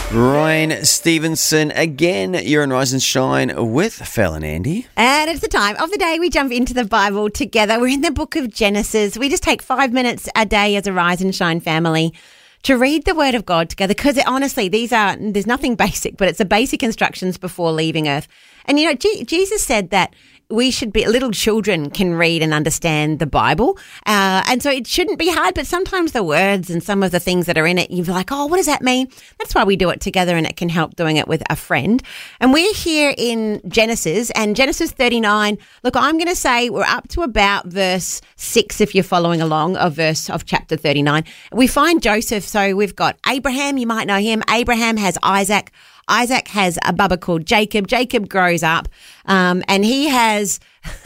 Ryan Stevenson, again, you're in Rise and Shine with Fel and Andy. And it's the time of the day we jump into the Bible together. We're in the book of Genesis. We just take 5 minutes a day as a Rise and Shine family to read the Word of God together, because honestly, there's nothing basic, but it's the basic instructions before leaving earth. And, you know, Jesus said that we should be, little children can read and understand the Bible. And so it shouldn't be hard, but sometimes the words and some of the things that are in it, you're like, oh, what does that mean? That's why we do it together, and it can help doing it with a friend. And we're here in Genesis, and Genesis 39. Look, I'm going to say we're up to about verse 6, if you're following along, of chapter 39. We find Joseph. So we've got Abraham, you might know him. Abraham has Isaac. Isaac has a bubba called Jacob. Jacob grows up, and he has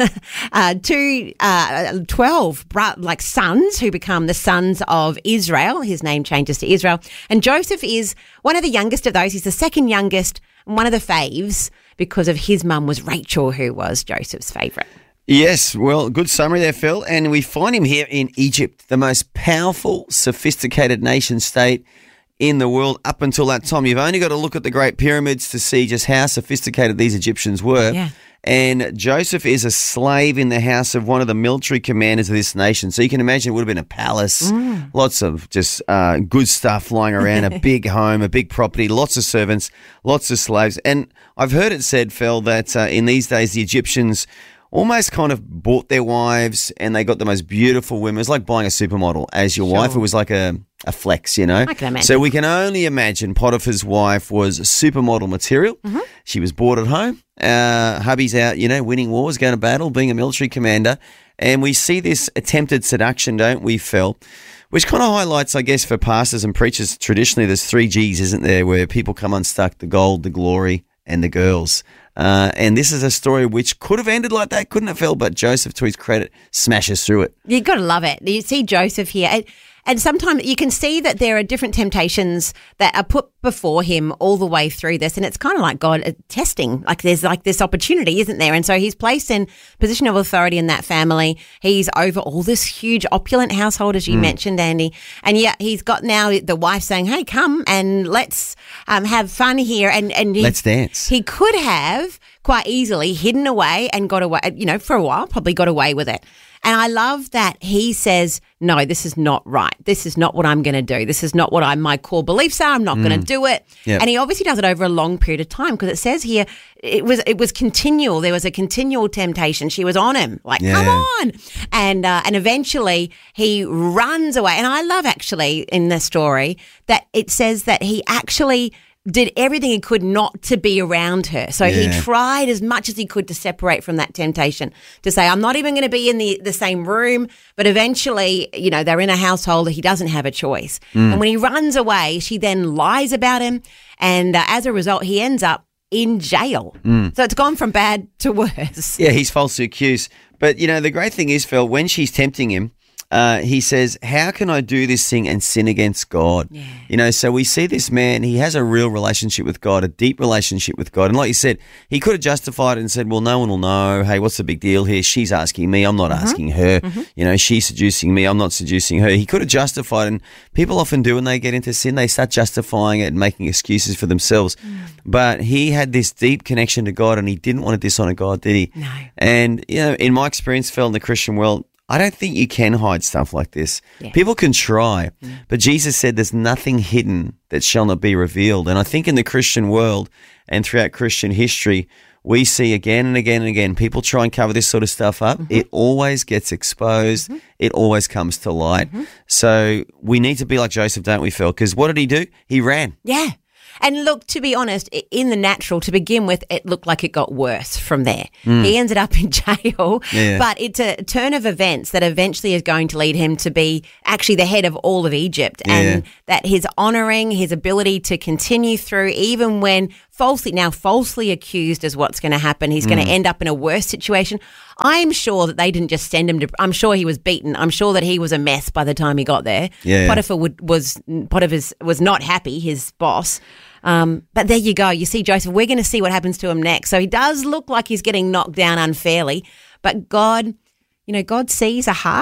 12 sons who become the sons of Israel. His name changes to Israel. And Joseph is one of the youngest of those. He's the second youngest, and one of the faves, because of his mum was Rachel, who was Joseph's favourite. Yes, well, good summary there, Phil. And we find him here in Egypt, the most powerful, sophisticated nation state in the world up until that time. You've only got to look at the Great Pyramids to see just how sophisticated these Egyptians were. Yeah. And Joseph is a slave in the house of one of the military commanders of this nation. So you can imagine it would have been a palace, lots of just good stuff lying around, a big home, a big property, lots of servants, lots of slaves. And I've heard it said, Phil, that in these days the Egyptians almost kind of bought their wives, and they got the most beautiful women. It was like buying a supermodel as your wife. It was like a flex, you know. I can imagine. So we can only imagine Potiphar's wife was supermodel material. Mm-hmm. She was bored at home. Hubby's out, you know, winning wars, going to battle, being a military commander. And we see this attempted seduction, don't we, Phil? Which kind of highlights, I guess, for pastors and preachers, traditionally there's 3 Gs, isn't there, where people come unstuck: the gold, the glory, and the girls. And this is a story which could have ended like that, couldn't it, Phil? But Joseph, to his credit, smashes through it. You've got to love it. You see Joseph here. And sometimes you can see that there are different temptations that are put before him all the way through this. And it's kind of like God testing. Like there's like this opportunity, isn't there? And so he's placed in position of authority in that family. He's over all this huge opulent household, as you mentioned, Andy. And yet he's got now the wife saying, hey, come and let's have fun here. And let's dance. He could have quite easily hidden away and got away, you know, for a while, probably got away with it. And I love that he says, no, this is not right. This is not what I'm going to do. This is not what my core beliefs are. I'm not going to do it. Yep. And he obviously does it over a long period of time, because it says here it was continual. There was a continual temptation. She was on him, like, come on. And eventually he runs away. And I love actually in the story that it says that he actually did everything he could not to be around her. So he tried as much as he could to separate from that temptation, to say, I'm not even going to be in the same room. But eventually, you know, they're in a household that he doesn't have a choice. And when he runs away, she then lies about him. And as a result, he ends up in jail. So it's gone from bad to worse. Yeah, he's falsely accused. But, you know, the great thing is, Phil, when she's tempting him, he says, how can I do this thing and sin against God? Yeah. You know, so we see this man, he has a real relationship with God, a deep relationship with God. And like you said, he could have justified it and said, well, no one will know. Hey, what's the big deal here? She's asking me. I'm not asking her. You know, she's seducing me. I'm not seducing her. He could have justified, and people often do when they get into sin. They start justifying it and making excuses for themselves. But he had this deep connection to God, and he didn't want to dishonor God, did he? No. And, you know, in my experience, Phil, in the Christian world, I don't think you can hide stuff like this. Yeah. People can try, but Jesus said there's nothing hidden that shall not be revealed. And I think in the Christian world and throughout Christian history, we see again and again and again, people try and cover this sort of stuff up. It always gets exposed. It always comes to light. So we need to be like Joseph, don't we, Phil? Because what did he do? He ran. Yeah. And look, to be honest, in the natural, to begin with, it looked like it got worse from there. He ended up in jail, but it's a turn of events that eventually is going to lead him to be actually the head of all of Egypt, and that his honouring, his ability to continue through, even when falsely accused is what's going to happen. He's going to end up in a worse situation. I'm sure that they didn't just send him to, I'm sure he was beaten. I'm sure that he was a mess by the time he got there. Yeah. Potiphar was not happy, his boss. But there you go. You see Joseph, we're going to see what happens to him next. So he does look like he's getting knocked down unfairly, but God sees a heart.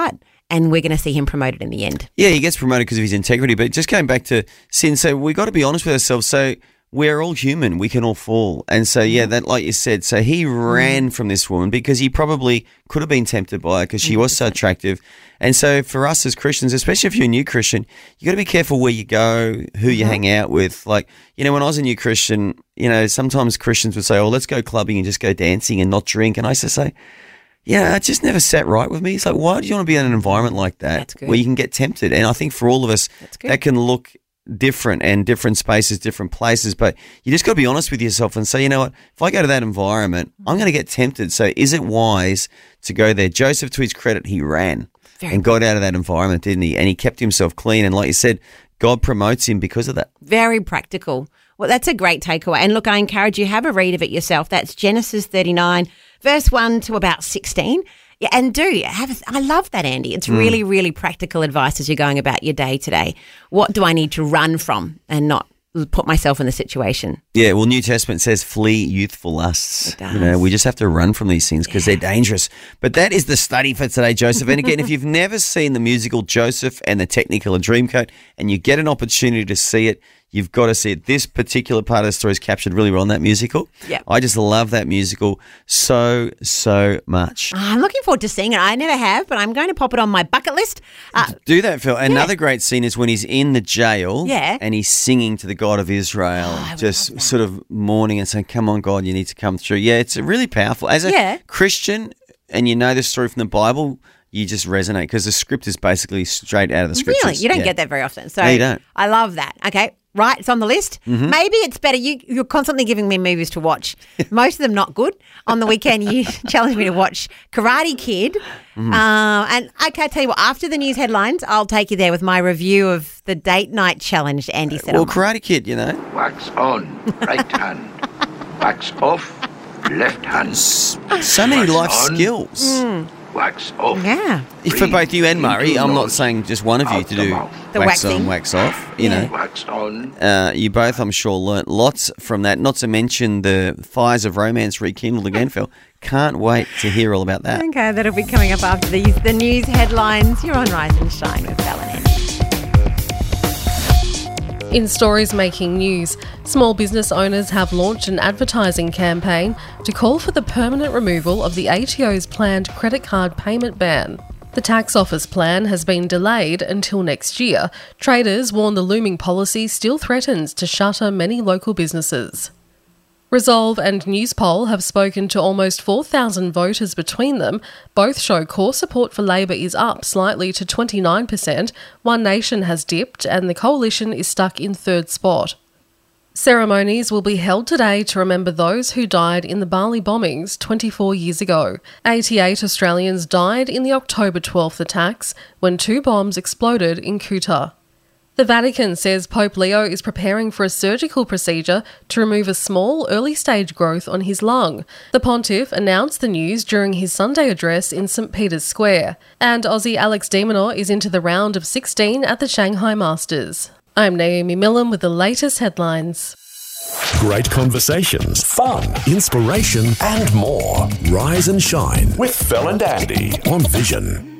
and we're going to see him promoted in the end. Yeah, he gets promoted because of his integrity. But just going back to sin, so we've got to be honest with ourselves. So we're all human. We can all fall. And so, yeah, that, like you said, so he ran from this woman because he probably could have been tempted by her because she was so attractive. And so for us as Christians, especially if you're a new Christian, you got to be careful where you go, who you hang out with. Like, you know, when I was a new Christian, you know, sometimes Christians would say, oh, let's go clubbing and just go dancing and not drink. And I used to say, yeah, it just never sat right with me. It's like, why do you want to be in an environment like that where you can get tempted? And I think for all of us, that can look different and different spaces, different places. But you just got to be honest with yourself and say, you know what, if I go to that environment, I'm going to get tempted. So is it wise to go there? Joseph, to his credit, he ran and got out of that environment, didn't he? And he kept himself clean. And like you said, God promotes him because of that. Very practical. Well, that's a great takeaway. And look, I encourage you, have a read of it yourself. That's Genesis 39, verse 1 to about 16. Yeah, and I love that, Andy. It's really, really practical advice as you're going about your day today. What do I need to run from and not put myself in the situation? Yeah, well, New Testament says flee youthful lusts. It does. You know, we just have to run from these things because they're dangerous. But that is the study for today, Joseph. And again, if you've never seen the musical Joseph and the Technicolor Dreamcoat and you get an opportunity to see it, you've got to see it. This particular part of the story is captured really well in that musical. Yeah, I just love that musical so much. I'm looking forward to seeing it. I never have, but I'm going to pop it on my bucket list. Do that, Phil. Another great scene is when he's in the jail and he's singing to the God of Israel, just sort of mourning and saying, come on, God, you need to come through. Yeah, it's really powerful. As a Christian, and you know this story from the Bible, you just resonate because the script is basically straight out of the scriptures. Really? You don't get that very often. So no, you don't. I love that. Okay. Right, it's on the list. Maybe it's better. You're constantly giving me movies to watch. Most of them not good. On the weekend, you challenged me to watch Karate Kid. And okay, I tell you what, after the news headlines, I'll take you there with my review of the date night challenge Andy set Well, Karate Kid, you know. Wax on, right hand. Wax off, left hand. So many life skills. Wax off. Yeah. For both you and Murray, I'm not saying just one of you to do the wax waxing. on, wax off. You know, Wax on. you both, I'm sure, learnt lots from that. Not to mention the fires of romance rekindled again, Phil. Can't wait to hear all about that. Okay, that'll be coming up after the news headlines. You're on Rise and Shine with Val and Andy. In stories making news, small business owners have launched an advertising campaign to call for the permanent removal of the ATO's planned credit card payment ban. The tax office plan has been delayed until next year. Traders warn the looming policy still threatens to shutter many local businesses. Resolve and Newspoll have spoken to almost 4,000 voters between them. Both show core support for Labor is up slightly to 29%, One Nation has dipped, and the Coalition is stuck in third spot. Ceremonies will be held today to remember those who died in the Bali bombings 24 years ago. 88 Australians died in the October 12th attacks when 2 bombs exploded in Qatar. The Vatican says Pope Leo is preparing for a surgical procedure to remove a small, early-stage growth on his lung. The pontiff announced the news during his Sunday address in St Peter's Square. And Aussie Alex de Minaur is into the round of 16 at the Shanghai Masters. I'm Naomi Millam with the latest headlines. Great conversations, fun, inspiration and more. Rise and Shine with Phil and Andy on Vision.